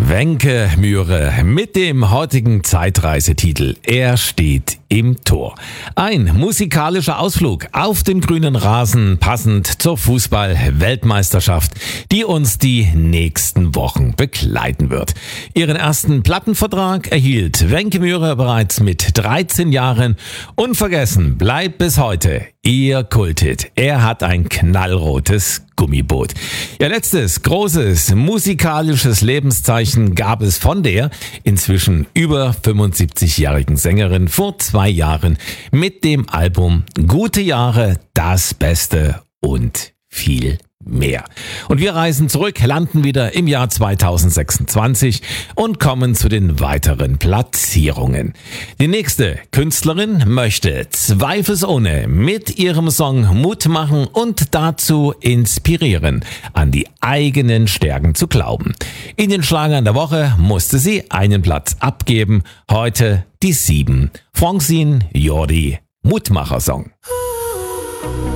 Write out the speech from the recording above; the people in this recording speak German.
Wenke Myhre mit dem heutigen Zeitreisetitel Er steht im Tor. Ein musikalischer Ausflug auf den grünen Rasen, passend zur Fußball-Weltmeisterschaft, die uns die nächsten Wochen begleiten wird. Ihren ersten Plattenvertrag erhielt Wenke Myhre bereits mit 13 Jahren. Unvergessen bleibt bis heute ihr Kulthit. Er hat ein knallrotes Gummiboot. Ihr letztes großes musikalisches Lebenszeichen gab es von der inzwischen über 75-jährigen Sängerin vor 2 Jahren mit dem Album Gute Jahre, das Beste und viel mehr. Und wir reisen zurück, landen wieder im Jahr 2026 und kommen zu den weiteren Platzierungen. Die nächste Künstlerin möchte zweifelsohne mit ihrem Song Mut machen und dazu inspirieren, an die eigenen Stärken zu glauben. In den Schlagern der Woche musste sie einen Platz abgeben. Heute die 7. Francine Jordi, Mutmacher-Song.